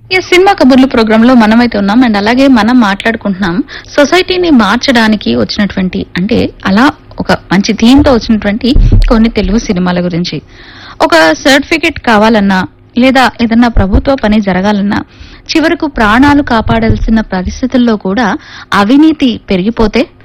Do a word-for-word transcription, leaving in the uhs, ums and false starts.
ఈ సినిమా కబుర్లు ప్రోగ్రామ్ లో మనమైతే ఉన్నాం అండ్ అలాగే మనం మాట్లాడుకుంటున్నాం సొసైటీని మార్చడానికి వచ్చినటువంటి అంటే అలా ఒక మంచి థీమ్ తో వచ్చినటువంటి కొన్ని తెలుగు సినిమాల గురించి. ఒక సర్టిఫికెట్ కావాలన్నా లేదా ఏదన్నా ప్రభుత్వ పని జరగాలన్నా చివరకు ప్రాణాలు కాపాడాల్సిన పరిస్థితుల్లో కూడా అవినీతి పెరిగిపోతే